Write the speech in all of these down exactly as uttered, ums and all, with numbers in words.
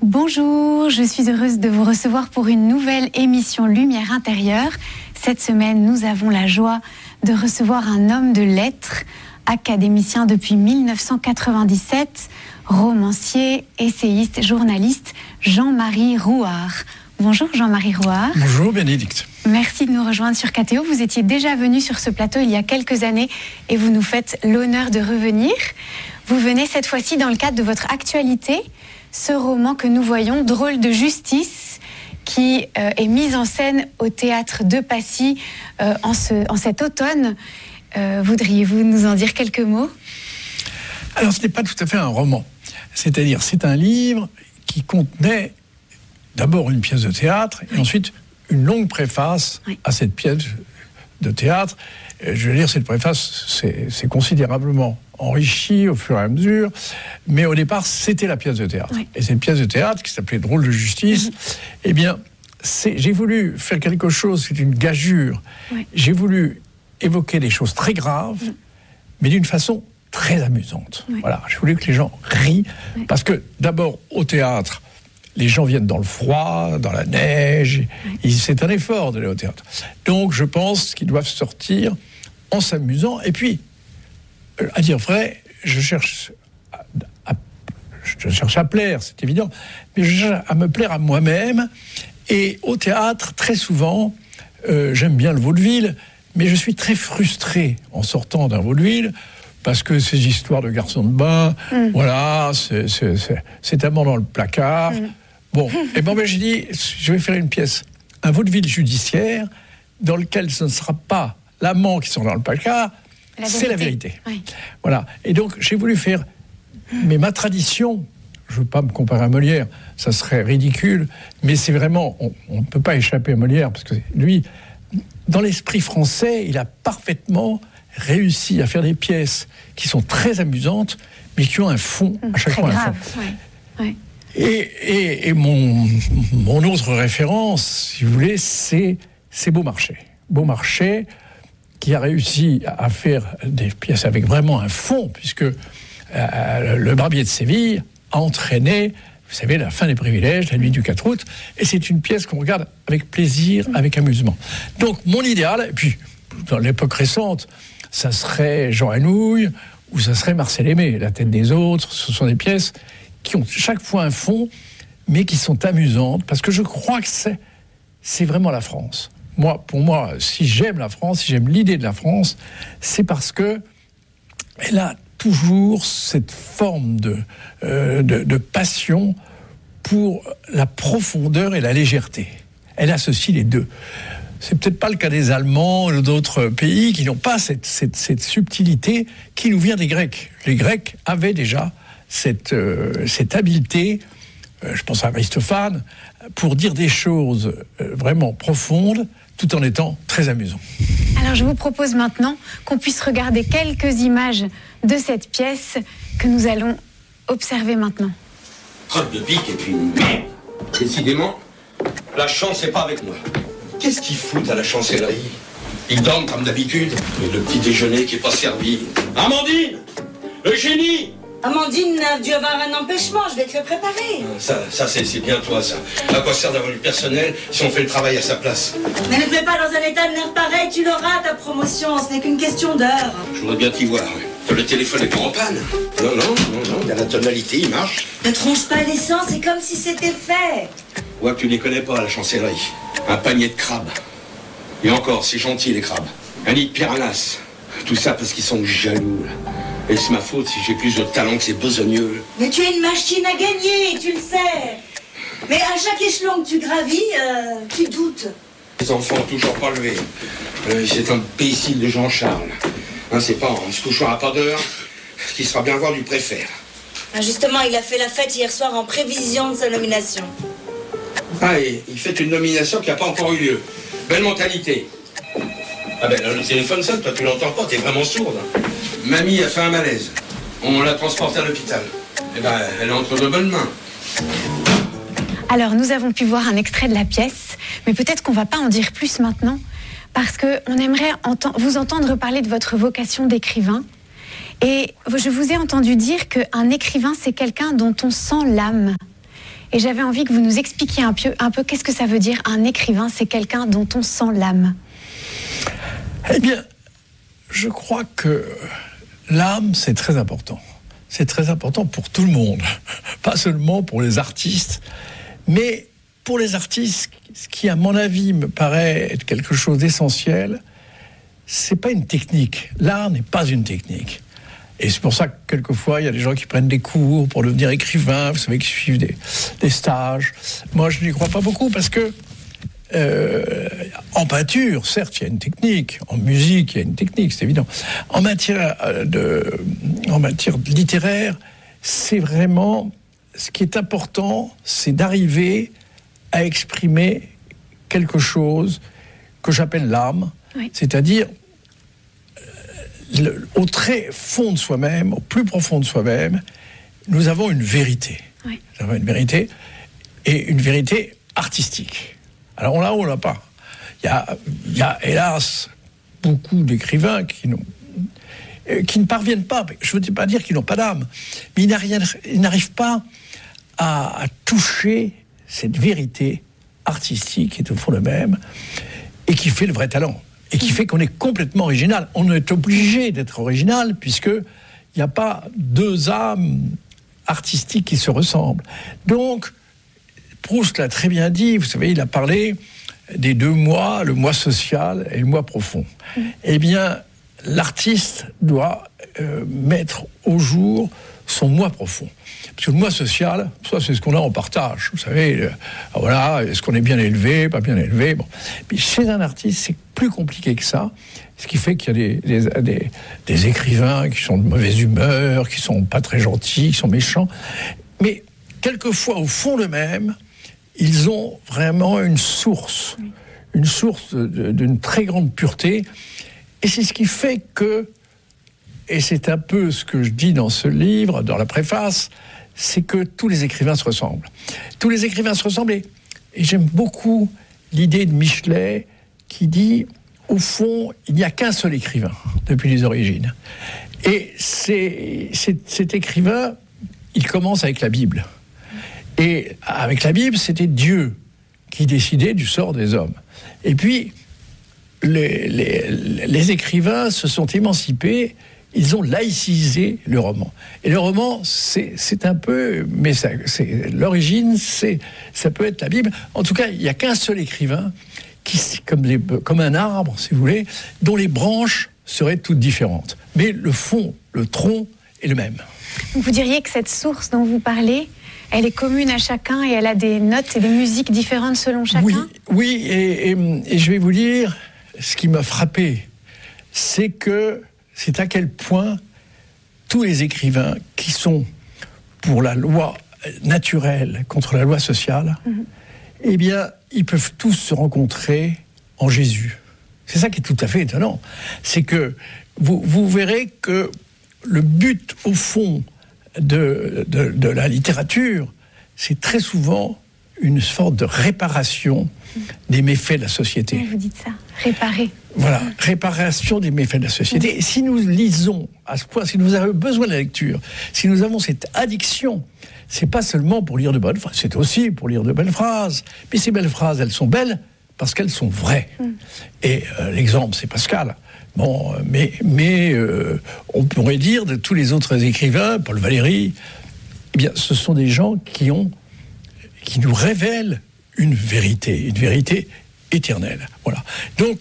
Bonjour, je suis heureuse de vous recevoir pour une nouvelle émission Lumière intérieure. Cette semaine, nous avons la joie de recevoir un homme de lettres, académicien depuis dix-neuf cent quatre-vingt-dix-sept, romancier, essayiste, journaliste, Jean-Marie Rouart. Bonjour Jean-Marie Rouart. Bonjour Bénédicte. Merci de nous rejoindre sur K T O. Vous étiez déjà venu sur ce plateau il y a quelques années et vous nous faites l'honneur de revenir. Vous venez cette fois-ci dans le cadre de votre actualité, ce roman que nous voyons, Drôle de justice, qui euh, est mis en scène au théâtre de Passy euh, en, ce, en cet automne. Euh, voudriez-vous nous en dire quelques mots ? Alors, ce n'est pas tout à fait un roman. C'est-à-dire, c'est un livre qui contenait d'abord une pièce de théâtre et oui. ensuite une longue préface oui. à cette pièce de théâtre. Et je veux dire, cette préface, c'est, c'est considérablement enrichi au fur et à mesure, mais au départ, c'était la pièce de théâtre. Oui. Et cette pièce de théâtre, qui s'appelait Drôle de justice, mm-hmm. eh bien, c'est, j'ai voulu faire quelque chose, c'est une gageure. Oui. J'ai voulu évoquer des choses très graves, mm. mais d'une façon très amusante. Oui. Voilà, j'ai voulu que les gens rient, oui. parce que d'abord, au théâtre, les gens viennent dans le froid, dans la neige, oui. et c'est un effort d'aller au théâtre. Donc, je pense qu'ils doivent sortir en s'amusant, et puis, à dire vrai, je cherche à, à, je cherche à plaire, c'est évident, mais je cherche à me plaire à moi-même. Et au théâtre, très souvent, euh, j'aime bien le vaudeville, mais je suis très frustré en sortant d'un vaudeville, parce que ces histoires de garçons de bain, mmh. voilà, c'est, c'est, c'est, c'est amant dans le placard. Mmh. Bon, et bon, ben, j'ai dit, je vais faire une pièce, un vaudeville judiciaire, dans lequel ce ne sera pas l'amant qui sera dans le placard, La c'est la vérité. Oui. Voilà. Et donc, j'ai voulu faire... Mais ma tradition, je ne veux pas me comparer à Molière, ça serait ridicule, mais c'est vraiment... On ne peut pas échapper à Molière, parce que lui, dans l'esprit français, il a parfaitement réussi à faire des pièces qui sont très amusantes, mais qui ont un fond, à chaque très fois grave. un fond. Oui. Oui. Et, et, et mon, mon autre référence, si vous voulez, c'est, c'est Beaumarchais. Beaumarchais, qui a réussi à faire des pièces avec vraiment un fond, puisque euh, le Barbier de Séville a entraîné, vous savez, la fin des privilèges, la nuit du quatre août, et c'est une pièce qu'on regarde avec plaisir, avec amusement. Donc, mon idéal, et puis, dans l'époque récente, ça serait Jean Anouilh, ou ça serait Marcel Aimé, La tête des autres. Ce sont des pièces qui ont chaque fois un fond, mais qui sont amusantes, parce que je crois que c'est, c'est vraiment la France. Moi, pour moi, si j'aime la France, si j'aime l'idée de la France, c'est parce que elle a toujours cette forme de, euh, de, de passion pour la profondeur et la légèreté. Elle associe les deux. C'est peut-être pas le cas des Allemands ou d'autres pays qui n'ont pas cette, cette, cette subtilité qui nous vient des Grecs. Les Grecs avaient déjà cette, euh, cette habileté, euh, je pense à Aristophane, pour dire des choses euh, vraiment profondes, tout en étant très amusant. Alors je vous propose maintenant qu'on puisse regarder quelques images de cette pièce que nous allons observer maintenant. Crotte de pique et puis merde. Décidément, la chance n'est pas avec moi. Qu'est-ce qu'ils foutent à la chancellerie ? Ils dorment comme d'habitude. Et le petit déjeuner qui n'est pas servi. Amandine ! Eugénie ! Amandine a dû avoir un empêchement, je vais te le préparer. Ça, ça c'est, c'est bien toi, ça. À quoi sert d'avoir du personnel si on fait le travail à sa place ? Mais ne te mets pas dans un état de nerf pareil, tu l'auras ta promotion, ce n'est qu'une question d'heure. Je voudrais bien t'y voir. Le téléphone est pas en panne. Non, non, non, non, il y a la tonalité, il marche. Ne tronche pas les sens, c'est comme si c'était fait. Ouais, tu les connais pas, la chancellerie. Un panier de crabes. Et encore, c'est gentil, les crabes. Un nid de piranhas. Tout ça parce qu'ils sont jaloux, là. Et c'est ma faute si j'ai plus de talent que ces besogneux. Mais tu es une machine à gagner, tu le sais. Mais à chaque échelon que tu gravis, euh, tu doutes. Les enfants ont toujours pas levé. Euh, c'est un imbécile de Jean-Charles. Hein, c'est pas en se couchant à pas d'heure qu'il sera bien voir du préfet. Ah, justement, il a fait la fête hier soir en prévision de sa nomination. Ah, et il fait une nomination qui n'a pas encore eu lieu. Belle mentalité. Ah ben, le téléphone sonne, toi tu l'entends pas, t'es vraiment sourde. Mamie a fait un malaise. On l'a transportée à l'hôpital. Eh ben, elle est entre de bonnes mains. Alors, nous avons pu voir un extrait de la pièce, mais peut-être qu'on ne va pas en dire plus maintenant, parce qu'on aimerait enten- vous entendre parler de votre vocation d'écrivain. Et je vous ai entendu dire qu'un écrivain, c'est quelqu'un dont on sent l'âme. Et j'avais envie que vous nous expliquiez un peu, un peu qu'est-ce que ça veut dire un écrivain. C'est quelqu'un dont on sent l'âme. Eh bien, je crois que l'âme, c'est très important. C'est très important pour tout le monde, pas seulement pour les artistes, mais pour les artistes, ce qui, à mon avis, me paraît être quelque chose d'essentiel, c'est pas une technique. L'art n'est pas une technique. Et c'est pour ça que, quelquefois, il y a des gens qui prennent des cours pour devenir écrivain, vous savez, qui suivent des, des stages. Moi, je n'y crois pas beaucoup, parce que euh, en peinture, certes, il y a une technique. En musique, il y a une technique, c'est évident. En matière, de, en matière littéraire, c'est vraiment... Ce qui est important, c'est d'arriver à exprimer quelque chose que j'appelle l'âme, oui. C'est-à-dire le, au très fond de soi-même, au plus profond de soi-même, nous avons une vérité. Oui. Nous avons une vérité, et une vérité artistique. Alors on l'a ou on l'a pas. Il y a, il y a hélas beaucoup d'écrivains qui n'ont qui ne parviennent pas, je ne veux pas dire qu'ils n'ont pas d'âme, mais ils n'arrivent pas à, à toucher cette vérité artistique qui est au fond le même et qui fait le vrai talent et qui fait qu'on est complètement original. On est obligé d'être original puisqu'il n'y a pas deux âmes artistiques qui se ressemblent. Donc, Proust l'a très bien dit, vous savez, il a parlé des deux moi, le moi social et le moi profond. Mmh. Eh bien, l'artiste doit euh, mettre au jour son moi profond. Parce que le moi social, ça c'est ce qu'on a en partage. Vous savez, euh, voilà, est-ce qu'on est bien élevé, pas bien élevé. Bon. Mais chez un artiste, c'est plus compliqué que ça. Ce qui fait qu'il y a des, des, des, des écrivains qui sont de mauvaise humeur, qui sont pas très gentils, qui sont méchants. Mais quelquefois, au fond d'eux-mêmes, ils ont vraiment une source, une source de, d'une très grande pureté. Et c'est ce qui fait que, et c'est un peu ce que je dis dans ce livre, dans la préface, c'est que tous les écrivains se ressemblent. Tous les écrivains se ressemblent, et, et j'aime beaucoup l'idée de Michelet qui dit, au fond, il n'y a qu'un seul écrivain depuis les origines. Et c'est, c'est, cet écrivain, il commence avec la Bible. Et avec la Bible, c'était Dieu qui décidait du sort des hommes. Et puis, Les, les, les écrivains se sont émancipés, ils ont laïcisé le roman. Et le roman, c'est, c'est un peu... Mais ça, c'est, l'origine, c'est, ça peut être la Bible. En tout cas, il n'y a qu'un seul écrivain, qui, comme, les, comme un arbre, si vous voulez, dont les branches seraient toutes différentes. Mais le fond, le tronc est le même. Vous diriez que cette source dont vous parlez, elle est commune à chacun et elle a des notes et des musiques différentes selon chacun ? Oui, oui et, et, et je vais vous dire... Ce qui m'a frappé, c'est que c'est à quel point tous les écrivains qui sont pour la loi naturelle contre la loi sociale, mmh. eh bien, ils peuvent tous se rencontrer en Jésus. C'est ça qui est tout à fait étonnant. C'est que vous, vous verrez que le but, au fond, de, de, de la littérature, c'est très souvent une sorte de réparation des méfaits de la société. Vous dites ça, réparer. Voilà, réparation des méfaits de la société. Et si nous lisons à ce point, si nous avons besoin de la lecture, si nous avons cette addiction, c'est pas seulement pour lire de bonnes phrases, c'est aussi pour lire de belles phrases. Mais ces belles phrases, elles sont belles parce qu'elles sont vraies. Mm. Et euh, l'exemple, c'est Pascal. Bon, mais, mais euh, on pourrait dire de tous les autres écrivains, Paul Valéry, eh bien, ce sont des gens qui ont qui nous révèle une vérité, une vérité éternelle. Voilà. Donc,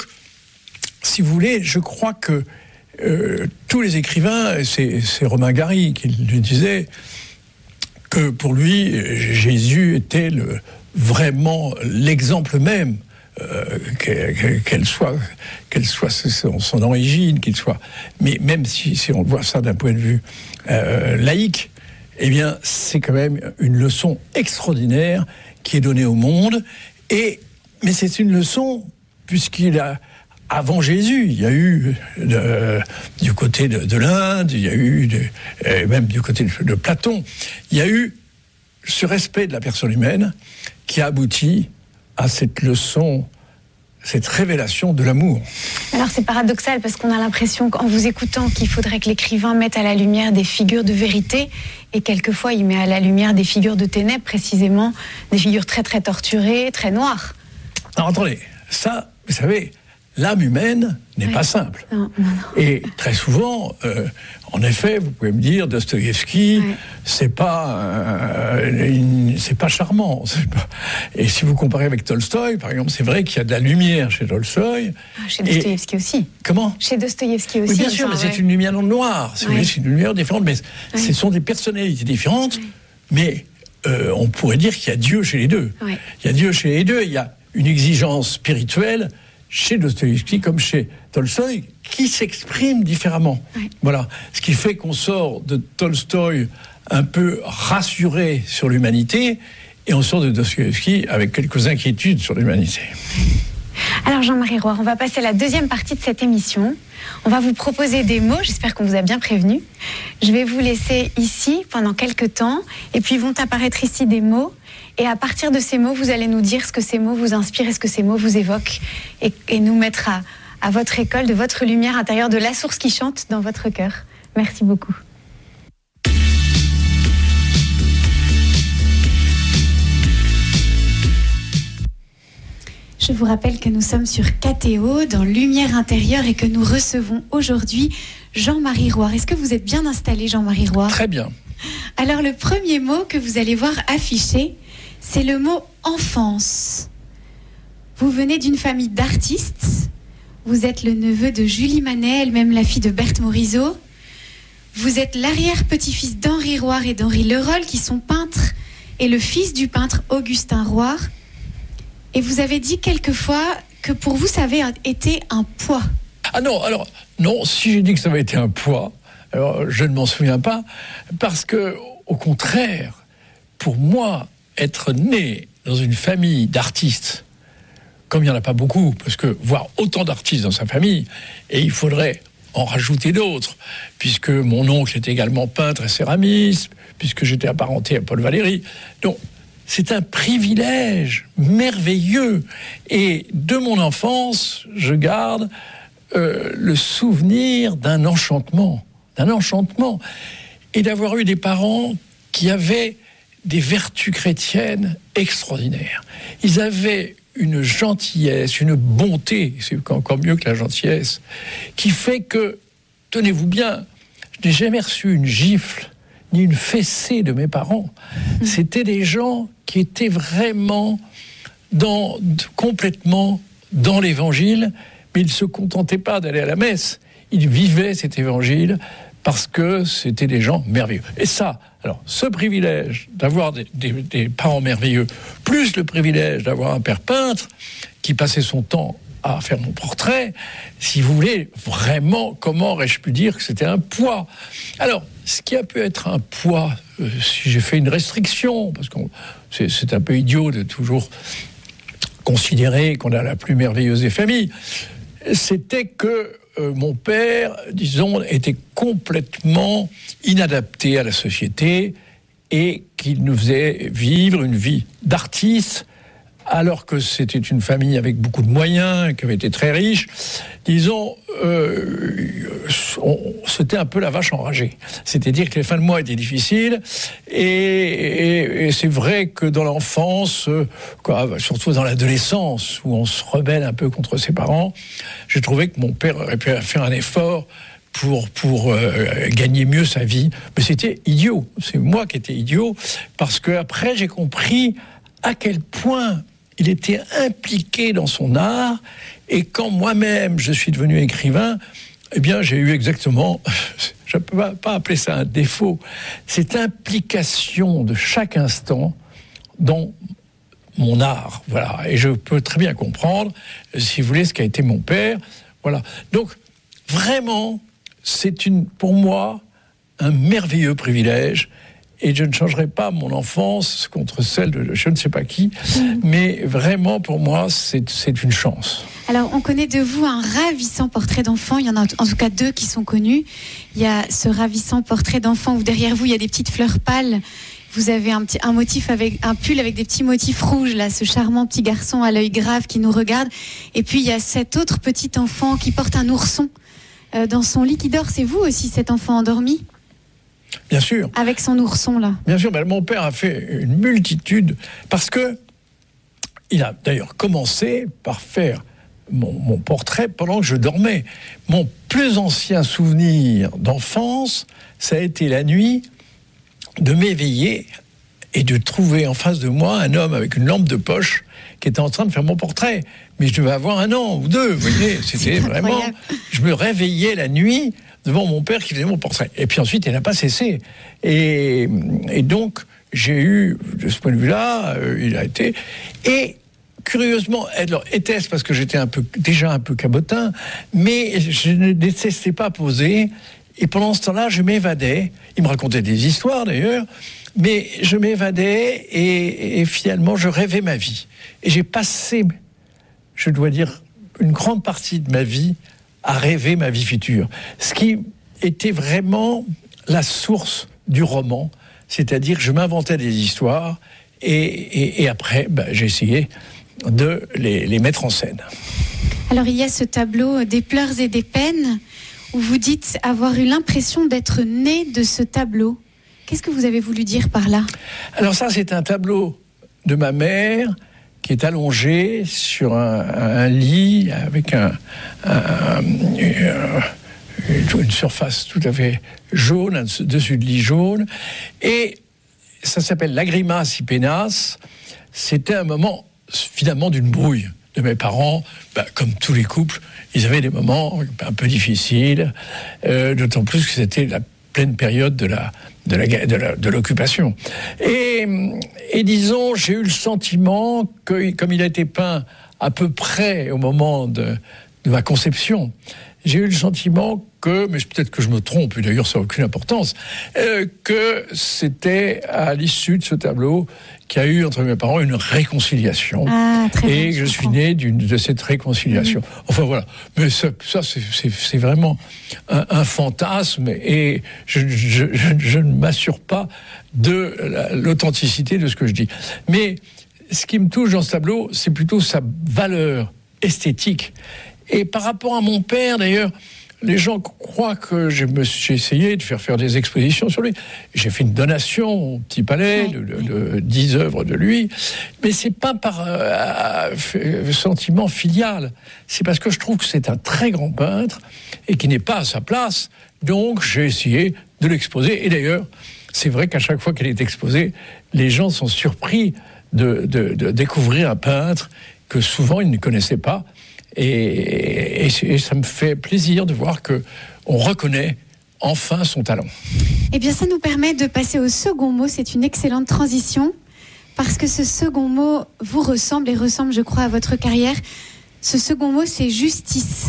si vous voulez, je crois que euh, tous les écrivains, c'est, c'est Romain Gary qui le disait, que pour lui, Jésus était le, vraiment l'exemple même, euh, qu'elle, qu'elle soit, qu'elle soit son, son origine, qu'il soit... Mais même si, si on voit ça d'un point de vue euh, laïque, eh bien, c'est quand même une leçon extraordinaire qui est donnée au monde. Et, mais c'est une leçon, puisqu'il a, avant Jésus, il y a eu, de, du côté de, de l'Inde, il y a eu, de, même du côté de, de Platon, il y a eu ce respect de la personne humaine qui a abouti à cette leçon cette révélation de l'amour. Alors c'est paradoxal parce qu'on a l'impression qu'en vous écoutant qu'il faudrait que l'écrivain mette à la lumière des figures de vérité et quelquefois il met à la lumière des figures de ténèbres, précisément des figures très très torturées, très noires. Alors attendez, ça, vous savez, l'âme humaine n'est ouais. pas simple. Non, non, non. Et très souvent, euh, en effet, vous pouvez me dire, Dostoïevski, ouais. c'est pas, euh, une, c'est pas charmant. C'est pas... Et si vous comparez avec Tolstoï, par exemple, c'est vrai qu'il y a de la lumière chez Tolstoï. Ah, chez Dostoïevski et... aussi. Comment ? Chez Dostoïevski aussi. Oui, bien sûr, mais ouais. c'est une lumière dans le noir. C'est, ouais. c'est une lumière différente, mais ouais. ce sont des personnalités différentes. Ouais. Mais euh, on pourrait dire qu'il y a Dieu chez les deux. Ouais. Il y a Dieu chez les deux. Il y a une exigence spirituelle chez Dostoïevski comme chez Tolstoï, qui s'exprime différemment. Oui. Voilà. Ce qui fait qu'on sort de Tolstoï un peu rassuré sur l'humanité, et on sort de Dostoïevski avec quelques inquiétudes sur l'humanité. Alors Jean-Marie Roy, on va passer à la deuxième partie de cette émission. On va vous proposer des mots, j'espère qu'on vous a bien prévenu. Je vais vous laisser ici pendant quelques temps, et puis vont apparaître ici des mots. Et à partir de ces mots, vous allez nous dire ce que ces mots vous inspirent et ce que ces mots vous évoquent. Et, et nous mettre à, à votre école de votre lumière intérieure, de la source qui chante dans votre cœur. Merci beaucoup. Je vous rappelle que nous sommes sur K T O, dans Lumière intérieure, et que nous recevons aujourd'hui Jean-Marie Roy. Est-ce que vous êtes bien installé, Jean-Marie Roy ? Très bien. Alors, le premier mot que vous allez voir affiché, c'est le mot enfance. Vous venez d'une famille d'artistes. Vous êtes le neveu de Julie Manet, elle-même la fille de Berthe Morisot. Vous êtes l'arrière-petit-fils d'Henri Roy et d'Henri Leroll, qui sont peintres, et le fils du peintre Augustin Roy. Et vous avez dit quelquefois que pour vous, ça avait été un poids. Ah non, alors, non, si j'ai dit que ça avait été un poids, alors je ne m'en souviens pas, parce que, au contraire, pour moi, être né dans une famille d'artistes, comme il n'y en a pas beaucoup, parce que voir autant d'artistes dans sa famille, et il faudrait en rajouter d'autres, puisque mon oncle est également peintre et céramiste, puisque j'étais apparenté à Paul Valéry. Donc, c'est un privilège merveilleux. Et de mon enfance, je garde euh, le souvenir d'un enchantement, d'un enchantement, et d'avoir eu des parents qui avaient des vertus chrétiennes extraordinaires. Ils avaient une gentillesse, une bonté, c'est encore mieux que la gentillesse, qui fait que, tenez-vous bien, je n'ai jamais reçu une gifle ni une fessée de mes parents. C'était des gens qui étaient vraiment dans, complètement dans l'évangile, mais ils ne se contentaient pas d'aller à la messe. Ils vivaient cet évangile parce que c'était des gens merveilleux. Et ça, alors, ce privilège d'avoir des, des, des parents merveilleux, plus le privilège d'avoir un père peintre qui passait son temps à faire mon portrait, si vous voulez, vraiment, comment aurais-je pu dire que c'était un poids ? Alors, ce qui a pu être un poids, euh, si j'ai fait une restriction, parce que c'est, c'est un peu idiot de toujours considérer qu'on a la plus merveilleuse des familles, c'était que euh, mon père, disons, était complètement inadapté à la société et qu'il nous faisait vivre une vie d'artiste, alors que c'était une famille avec beaucoup de moyens, qui avait été très riche. Disons, euh, on, c'était un peu la vache enragée. C'est-à-dire que les fins de mois étaient difficiles, et, et, et c'est vrai que dans l'enfance, quoi, surtout dans l'adolescence, où on se rebelle un peu contre ses parents, j'ai trouvé que mon père aurait pu faire un effort pour, pour euh, gagner mieux sa vie. Mais c'était idiot. C'est moi qui étais idiot, parce qu'après, j'ai compris à quel point il était impliqué dans son art, et quand moi-même je suis devenu écrivain, eh bien j'ai eu exactement, je ne peux pas, pas appeler ça un défaut, cette implication de chaque instant dans mon art. Voilà. Et je peux très bien comprendre, si vous voulez, ce qu'a été mon père. Voilà. Donc, vraiment, c'est une, pour moi, un merveilleux privilège. Et je ne changerai pas mon enfance contre celle de je ne sais pas qui, mmh. mais vraiment, pour moi, c'est, c'est une chance. Alors, on connaît de vous un ravissant portrait d'enfant. Il y en a en tout cas deux qui sont connus. Il y a ce ravissant portrait d'enfant où derrière vous, il y a des petites fleurs pâles. Vous avez un, petit, un motif avec un pull avec des petits motifs rouges, là, ce charmant petit garçon à l'œil grave qui nous regarde. Et puis il y a cet autre petit enfant qui porte un ourson euh, dans son lit qui dort. C'est vous aussi, cet enfant endormi ? Bien sûr. Avec son ourson, là. Bien sûr, mais mon père a fait une multitude, parce que il a d'ailleurs commencé par faire mon, mon portrait pendant que je dormais. Mon plus ancien souvenir d'enfance, ça a été la nuit de m'éveiller et de trouver en face de moi un homme avec une lampe de poche qui était en train de faire mon portrait. Mais je devais avoir un an ou deux, vous voyez, c'était vraiment... Je me réveillais la nuit devant mon père qui faisait mon portrait. Et puis ensuite, il n'a pas cessé. Et, et donc, j'ai eu, de ce point de vue-là, euh, il a été... Et curieusement, alors, était-ce parce que j'étais un peu, déjà un peu cabotin, mais je ne détestais pas poser. Et pendant ce temps-là, je m'évadais. Il me racontait des histoires, d'ailleurs. Mais je m'évadais et, et finalement, je rêvais ma vie. Et j'ai passé, je dois dire, une grande partie de ma vie à rêver ma vie future. Ce qui était vraiment la source du roman. C'est-à-dire que je m'inventais des histoires et, et, et après, ben, j'essayais de les, les mettre en scène. Alors, il y a ce tableau des pleurs et des peines où vous dites avoir eu l'impression d'être né de ce tableau. Qu'est-ce que vous avez voulu dire par là ? Alors ça, c'est un tableau de ma mère qui est allongée sur un, un lit avec un, un, une, une surface tout à fait jaune, un dessus de lit jaune. Et ça s'appelle Lagrimas y penas. C'était un moment, finalement, d'une brouille de mes parents. Ben, comme tous les couples, ils avaient des moments un peu difficiles, euh, d'autant plus que c'était la pleine période de la de la de, la, de l'occupation. Et, et disons, j'ai eu le sentiment que, comme il a été peint à peu près au moment de, de ma conception, j'ai eu le sentiment que, mais peut-être que je me trompe, et d'ailleurs ça n'a aucune importance, euh, que c'était à l'issue de ce tableau qu'il y a eu entre mes parents une réconciliation. Ah, très et bien, je, je suis né d'une, de cette réconciliation. Mmh. Enfin voilà, mais ça, ça c'est, c'est, c'est vraiment un, un fantasme et je, je, je, je ne m'assure pas de la, l'authenticité de ce que je dis. Mais ce qui me touche dans ce tableau, c'est plutôt sa valeur esthétique. Et par rapport à mon père, d'ailleurs, les gens croient que je me, j'ai essayé de faire faire des expositions sur lui. J'ai fait une donation au Petit Palais de, de, de dix œuvres de lui, mais c'est pas par euh, sentiment filial. C'est parce que je trouve que c'est un très grand peintre et qui n'est pas à sa place. Donc j'ai essayé de l'exposer. Et d'ailleurs, c'est vrai qu'à chaque fois qu'elle est exposée, les gens sont surpris de, de, de découvrir un peintre que souvent ils ne connaissaient pas. Et, et, et ça me fait plaisir de voir qu'on reconnaît enfin son talent. Eh bien, ça nous permet de passer au second mot. C'est une excellente transition, parce que ce second mot vous ressemble et ressemble, je crois, à votre carrière. Ce second mot, c'est justice.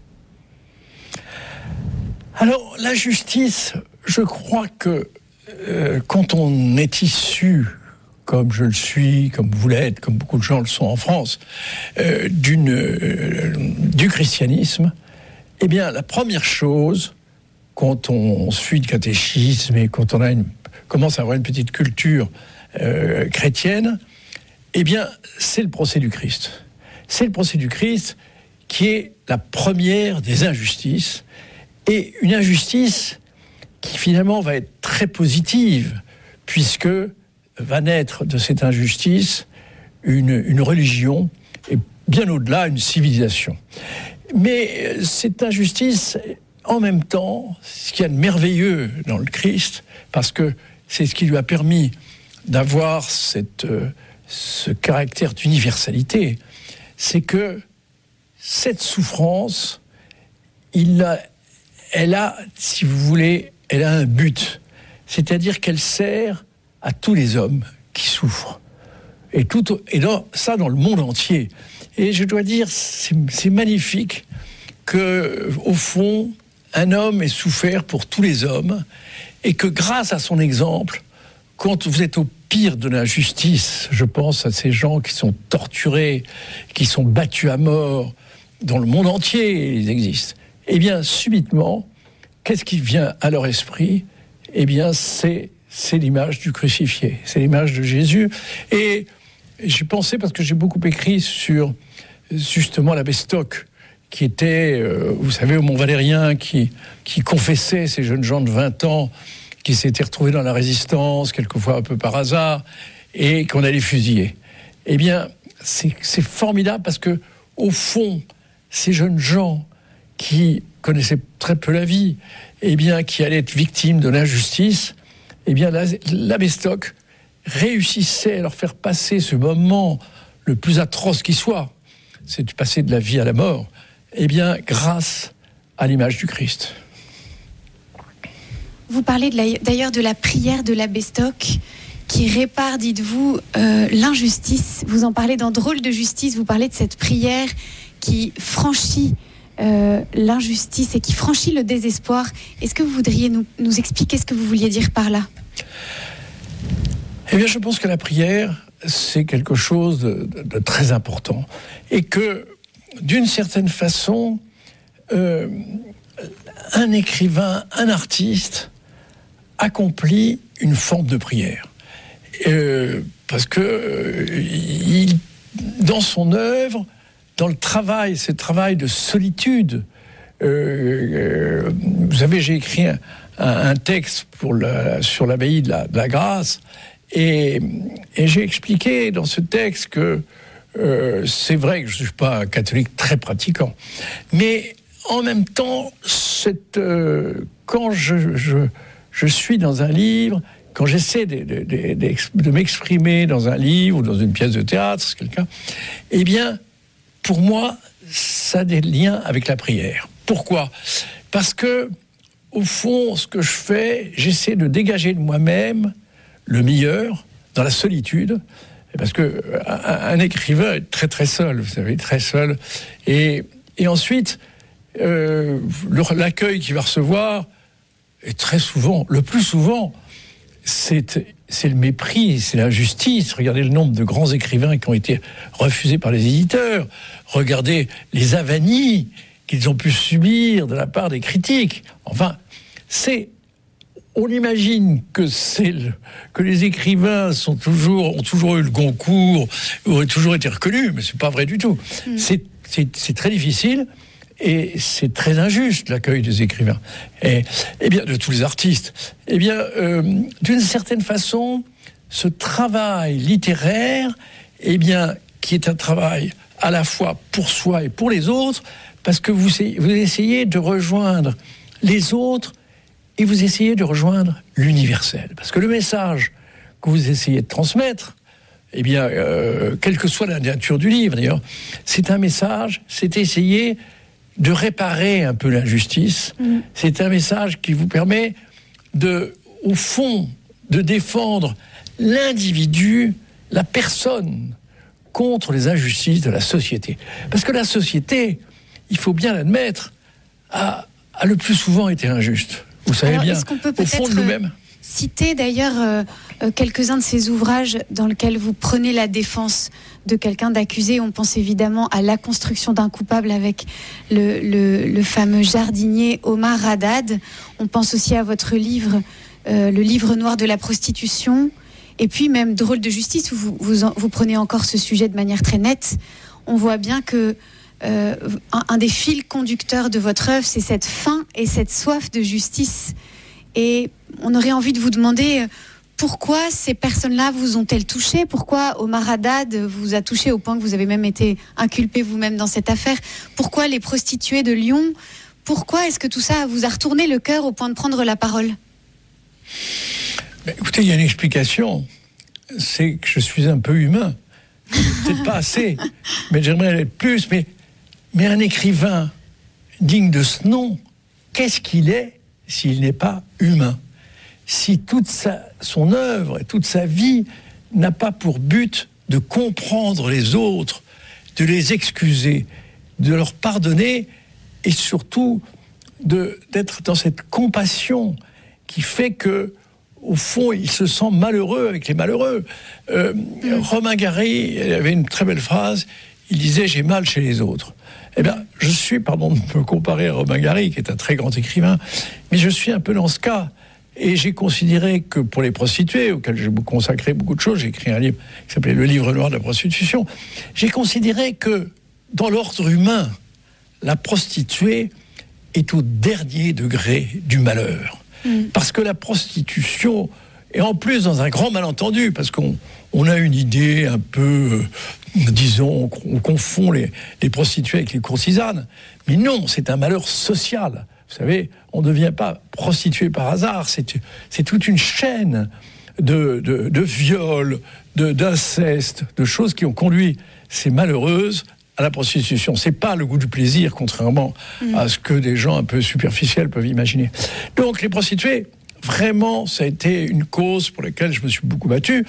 Alors, la justice, je crois que euh, quand on est issu, comme je le suis, comme vous l'êtes, comme beaucoup de gens le sont en France, euh, d'une, euh, du christianisme, eh bien, la première chose, quand on suit le catéchisme et quand on a une, commence à avoir une petite culture euh, chrétienne, eh bien, c'est le procès du Christ. C'est le procès du Christ qui est la première des injustices, et une injustice qui finalement va être très positive, puisque va naître de cette injustice une, une religion et bien au-delà une civilisation. Mais cette injustice, en même temps, ce qu'il y a de merveilleux dans le Christ, parce que c'est ce qui lui a permis d'avoir cette, euh, ce caractère d'universalité, c'est que cette souffrance, il a, elle a, si vous voulez, elle a un but, c'est-à-dire qu'elle sert à tous les hommes qui souffrent. Et, tout, et dans, ça dans le monde entier. Et je dois dire, c'est, c'est magnifique qu'au fond, un homme ait souffert pour tous les hommes, et que grâce à son exemple, quand vous êtes au pire de l'injustice, je pense à ces gens qui sont torturés, qui sont battus à mort, dans le monde entier, ils existent, eh bien, subitement, qu'est-ce qui vient à leur esprit ? Eh bien, c'est c'est l'image du crucifié, c'est l'image de Jésus. Et j'ai pensé, parce que j'ai beaucoup écrit sur justement l'abbé Stock, qui était, euh, vous savez, au Mont Valérien, qui, qui confessait ces jeunes gens de vingt ans, qui s'étaient retrouvés dans la résistance, quelquefois un peu par hasard, et qu'on allait fusiller. Eh bien, c'est, c'est formidable, parce que, au fond, ces jeunes gens qui connaissaient très peu la vie, eh bien, qui allaient être victimes de l'injustice, eh bien, l'abbé Stock réussissait à leur faire passer ce moment le plus atroce qui soit, c'est de passer de la vie à la mort, eh bien, grâce à l'image du Christ. Vous parlez de la, d'ailleurs de la prière de l'abbé Stock, qui répare, dites-vous, euh, l'injustice. Vous en parlez dans Drôle de justice, vous parlez de cette prière qui franchit euh, l'injustice et qui franchit le désespoir. Est-ce que vous voudriez nous, nous expliquer ce que vous vouliez dire par là ? Eh bien, je pense que la prière, c'est quelque chose de, de, de très important. Et que, d'une certaine façon, euh, un écrivain, un artiste, accomplit une forme de prière. Euh, parce que euh, il, dans son œuvre, dans le travail, ce travail de solitude, euh, euh, vous savez, j'ai écrit un, un, un texte pour la, sur l'abbaye de la, de la Grâce, et, et j'ai expliqué dans ce texte que euh, c'est vrai que je ne suis pas un catholique très pratiquant, mais en même temps, cette, euh, quand je, je, je suis dans un livre, quand j'essaie de, de, de, de, de m'exprimer dans un livre ou dans une pièce de théâtre, c'est quelqu'un, eh bien, pour moi, ça a des liens avec la prière. Pourquoi ? Parce que, au fond, ce que je fais, j'essaie de dégager de moi-même le meilleur dans la solitude, parce que un, un écrivain est très très seul, vous savez, très seul, et, et ensuite, euh, l'accueil qu'il va recevoir est très souvent, le plus souvent, c'est, c'est le mépris, c'est l'injustice. Regardez le nombre de grands écrivains qui ont été refusés par les éditeurs. Regardez les avanies qu'ils ont pu subir de la part des critiques. Enfin, c'est... On imagine que, c'est le, que les écrivains sont toujours, ont toujours eu le Goncourt, ont toujours été reconnus, mais c'est pas vrai du tout. Mmh. C'est, c'est, c'est très difficile. Et c'est très injuste, l'accueil des écrivains, et, et bien de tous les artistes. Eh bien, euh, d'une certaine façon, ce travail littéraire, eh bien, qui est un travail à la fois pour soi et pour les autres, parce que vous, vous essayez de rejoindre les autres et vous essayez de rejoindre l'universel. Parce que le message que vous essayez de transmettre, eh bien, euh, quelle que soit la nature du livre, d'ailleurs, c'est un message, c'est essayer de réparer un peu l'injustice. Mmh. C'est un message qui vous permet de, au fond, de défendre l'individu, la personne, contre les injustices de la société. Parce que la société, il faut bien l'admettre, a, a le plus souvent été injuste. Vous savez Alors, bien, est-ce qu'on peut au fond de nous-mêmes. Citer d'ailleurs euh, euh, quelques-uns de ces ouvrages dans lesquels vous prenez la défense de quelqu'un d'accusé. On pense évidemment à La construction d'un coupable avec le, le, le fameux jardinier Omar Haddad. On pense aussi à votre livre, euh, le livre noir de la prostitution. Et puis même Drôle de justice, où vous, vous, vous prenez encore ce sujet de manière très nette. On voit bien que euh, un, un des fils conducteurs de votre œuvre, c'est cette faim et cette soif de justice. Et on aurait envie de vous demander pourquoi ces personnes-là vous ont-elles touché ? Pourquoi Omar Haddad vous a touché au point que vous avez même été inculpé vous-même dans cette affaire ? Pourquoi les prostituées de Lyon ? Pourquoi est-ce que tout ça vous a retourné le cœur au point de prendre la parole ? Mais écoutez, il y a une explication. C'est que je suis un peu humain. Peut-être pas assez, mais j'aimerais l'être plus. Mais, mais un écrivain digne de ce nom, qu'est-ce qu'il est s'il n'est pas humain ? Si toute sa, son œuvre et toute sa vie n'a pas pour but de comprendre les autres, de les excuser, de leur pardonner, et surtout de, d'être dans cette compassion qui fait que, au fond, il se sent malheureux avec les malheureux. Euh, mmh. Romain Gary, il avait une très belle phrase, il disait « j'ai mal chez les autres ». Eh bien, je suis, pardon de me comparer à Romain Gary, qui est un très grand écrivain, mais je suis un peu dans ce cas. Et j'ai considéré que pour les prostituées, auxquelles j'ai consacré beaucoup de choses, j'ai écrit un livre qui s'appelait Le livre noir de la prostitution, j'ai considéré que dans l'ordre humain, la prostituée est au dernier degré du malheur. Mmh. Parce que la prostitution, et en plus dans un grand malentendu, parce qu'on on a une idée un peu, euh, disons, on confond les, les prostituées avec les courtisanes, mais non, c'est un malheur social. Vous savez, on ne devient pas prostituée par hasard, c'est, c'est toute une chaîne de, de, de viols, de, d'inceste, de choses qui ont conduit ces malheureuses à la prostitution. C'est pas le goût du plaisir, contrairement mmh. à ce que des gens un peu superficiels peuvent imaginer. Donc les prostituées, vraiment, ça a été une cause pour laquelle je me suis beaucoup battu.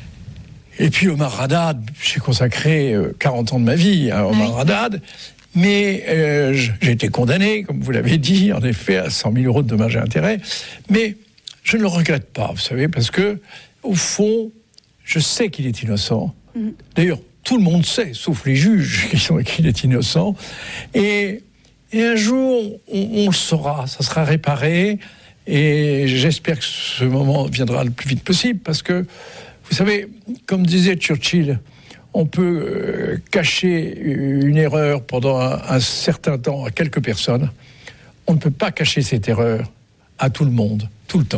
Et puis Omar Haddad, j'ai consacré quarante ans de ma vie à Omar oui. Haddad, mais euh, j'ai été condamné, comme vous l'avez dit, en effet, à cent mille euros de dommages et intérêts. Mais je ne le regrette pas, vous savez, parce que, au fond, je sais qu'il est innocent. Mmh. D'ailleurs, tout le monde sait, sauf les juges, qu'il est innocent. Et, et un jour, on, on le saura, ça sera réparé. Et j'espère que ce moment viendra le plus vite possible, parce que, vous savez, comme disait Churchill, on peut euh, cacher une erreur pendant un, un certain temps à quelques personnes. On ne peut pas cacher cette erreur à tout le monde, tout le temps.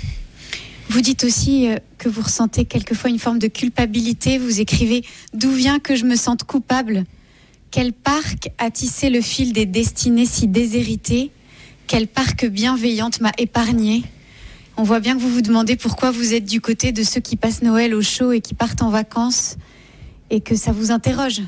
Vous dites aussi que vous ressentez quelquefois une forme de culpabilité. Vous écrivez « D'où vient que je me sente coupable ? Quel parc a tissé le fil des destinées si déshéritées ? Quelle parc bienveillante m'a épargnée ?» On voit bien que vous vous demandez pourquoi vous êtes du côté de ceux qui passent Noël au chaud et qui partent en vacances, et que ça vous interroge.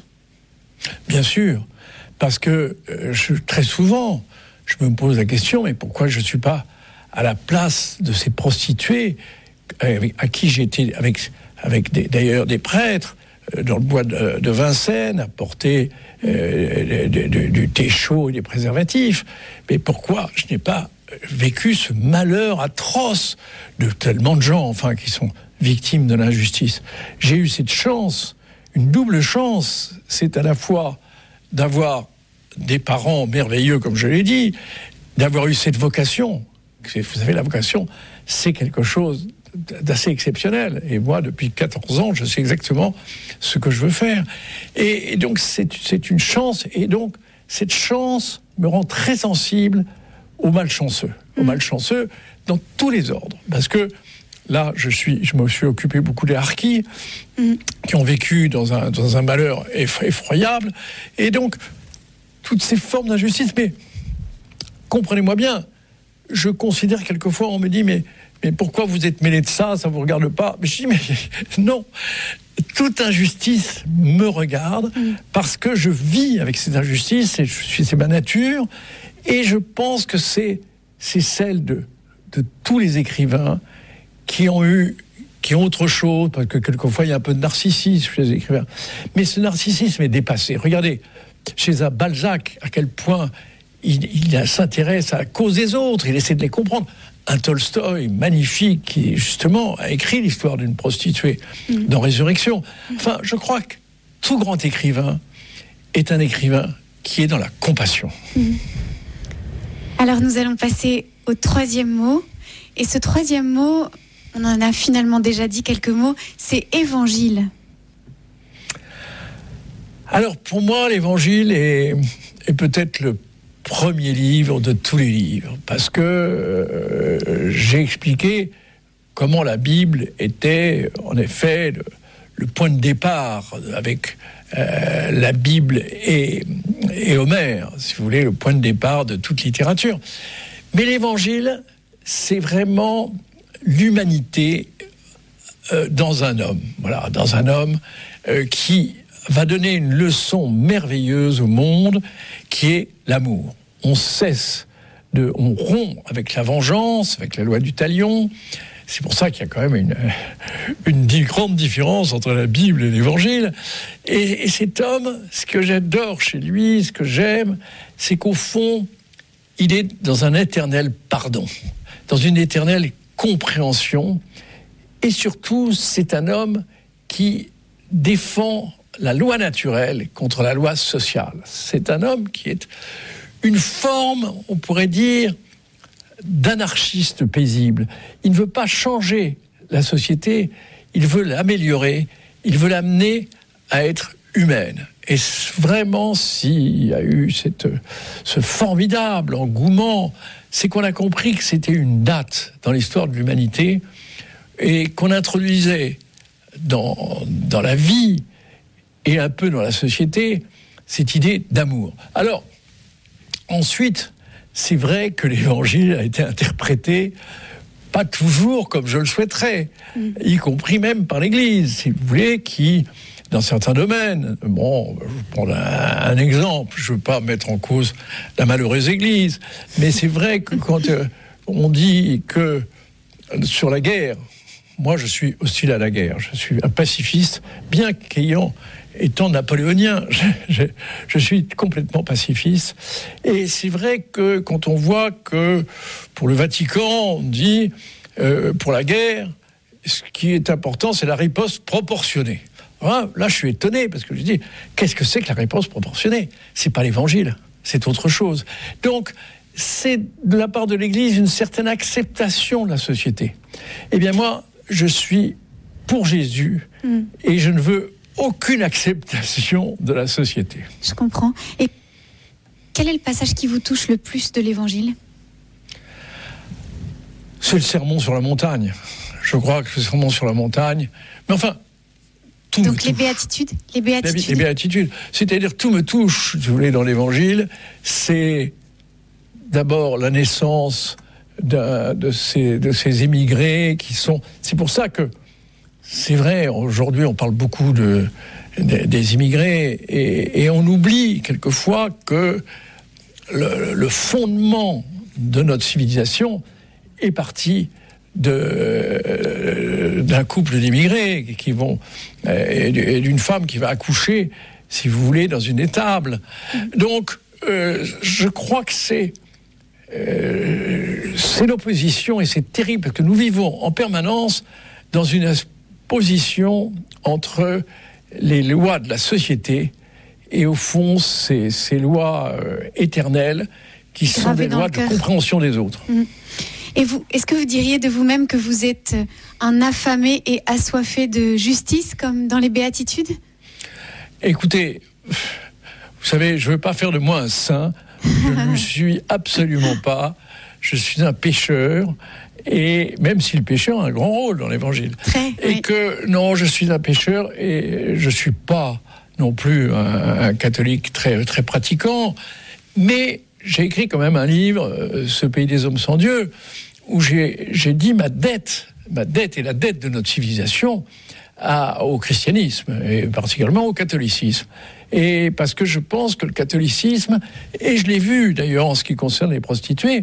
Bien sûr, parce que euh, je, très souvent, je me pose la question, mais pourquoi je ne suis pas à la place de ces prostituées avec, à qui j'ai été, avec, avec des, d'ailleurs des prêtres, euh, dans le bois de, de Vincennes, à porter euh, de, de, du thé chaud et des préservatifs. Mais pourquoi je n'ai pas vécu ce malheur atroce de tellement de gens, enfin, qui sont victimes de l'injustice. J'ai eu cette chance, une double chance, c'est à la fois d'avoir des parents merveilleux, comme je l'ai dit, d'avoir eu cette vocation. Vous savez, la vocation, c'est quelque chose d'assez exceptionnel. Et moi, depuis quatorze ans, je sais exactement ce que je veux faire. Et, et donc, c'est, c'est une chance. Et donc, cette chance me rend très sensible aux malchanceux. Aux malchanceux dans tous les ordres. Parce que là, je, suis, je me suis occupé beaucoup des harkis, mmh. qui ont vécu dans un, dans un malheur effroyable. Et donc, toutes ces formes d'injustice. Mais, comprenez-moi bien, je considère quelquefois, on me dit, mais, mais pourquoi vous êtes mêlé de ça, ça ne vous regarde pas? Mais je dis, mais non, toute injustice me regarde, mmh. parce que je vis avec cette injustice, et je suis, c'est ma nature, et je pense que c'est, c'est celle de, de tous les écrivains qui ont eu, qui ont autre chose, parce que quelquefois il y a un peu de narcissisme chez les écrivains. Mais ce narcissisme est dépassé. Regardez, chez Balzac, à quel point il, il s'intéresse à la cause des autres, il essaie de les comprendre. Un Tolstoï magnifique qui, justement, a écrit l'histoire d'une prostituée mmh. dans Résurrection. Enfin, je crois que tout grand écrivain est un écrivain qui est dans la compassion. Mmh. Alors, nous allons passer au troisième mot. Et ce troisième mot, on en a finalement déjà dit quelques mots, c'est évangile. Alors, pour moi, l'évangile est, est peut-être le premier livre de tous les livres, parce que euh, j'ai expliqué comment la Bible était, en effet, le, le point de départ avec euh, la Bible et, et Homère, si vous voulez, le point de départ de toute littérature. Mais l'évangile, c'est vraiment l'humanité euh, dans un homme, voilà, dans un homme euh, qui va donner une leçon merveilleuse au monde, qui est l'amour. On cesse de, on rompt avec la vengeance, avec la loi du talion. C'est pour ça qu'il y a quand même une, une grande différence entre la Bible et l'Évangile. Et, et cet homme, ce que j'adore chez lui, ce que j'aime, c'est qu'au fond, il est dans un éternel pardon, dans une éternelle compréhension. Et surtout, c'est un homme qui défend la loi naturelle contre la loi sociale. C'est un homme qui est une forme, on pourrait dire, d'anarchiste paisible. Il ne veut pas changer la société, il veut l'améliorer, il veut l'amener à être humaine. Et vraiment, s'il y a eu cette, ce formidable engouement, c'est qu'on a compris que c'était une date dans l'histoire de l'humanité et qu'on introduisait dans, dans la vie et un peu dans la société cette idée d'amour. Alors, ensuite, c'est vrai que l'Évangile a été interprété pas toujours comme je le souhaiterais, mmh. y compris même par l'Église, si vous voulez, qui, dans certains domaines, bon, je vais prendre un, un exemple, je ne veux pas mettre en cause la malheureuse Église, mais c'est vrai que quand euh, on dit que sur la guerre, moi je suis hostile à la guerre, je suis un pacifiste, bien qu'ayant étant napoléonien, je, je, je suis complètement pacifiste. Et c'est vrai que quand on voit que pour le Vatican, on dit euh, pour la guerre, ce qui est important, c'est la riposte proportionnée. Voilà, là, je suis étonné parce que je dis, qu'est-ce que c'est que la riposte proportionnée ? C'est pas l'Évangile, c'est autre chose. Donc, c'est de la part de l'Église une certaine acceptation de la société. Eh bien, moi, je suis pour Jésus mm. et je ne veux aucune acceptation de la société. Je comprends. Et quel est le passage qui vous touche le plus de l'Évangile ? C'est le sermon sur la montagne. Je crois que le sermon sur la montagne... Mais enfin, tout Donc me les touche. béatitudes, les béatitudes. Les béatitudes. C'est-à-dire, tout me touche, si vous voulez, dans l'Évangile. C'est d'abord la naissance de, de, ces, de ces émigrés qui sont... C'est pour ça que c'est vrai, aujourd'hui, on parle beaucoup de, de, des immigrés et, et on oublie quelquefois que le, le fondement de notre civilisation est parti de, euh, d'un couple d'immigrés qui vont, euh, et d'une femme qui va accoucher, si vous voulez, dans une étable. Donc, euh, je crois que c'est, euh, c'est l'opposition et c'est terrible parce que nous vivons en permanence dans une position entre les lois de la société et au fond ces, ces lois euh, éternelles qui Gravé sont des lois de cœur. Compréhension des autres. Mmh. Et vous, est-ce que vous diriez de vous-même que vous êtes un affamé et assoiffé de justice comme dans les béatitudes ? Écoutez, vous savez, je ne veux pas faire de moi un saint, je ne le suis absolument pas, je suis un pécheur. Et même si le pécheur a un grand rôle dans l'Évangile. Très, et oui. que, non, je suis un pécheur et je ne suis pas non plus un, un catholique très, très pratiquant, mais j'ai écrit quand même un livre, euh, Ce pays des hommes sans Dieu, où j'ai, j'ai dit ma dette, ma dette et la dette de notre civilisation à, au christianisme, et particulièrement au catholicisme. Et parce que je pense que le catholicisme, et je l'ai vu d'ailleurs en ce qui concerne les prostituées,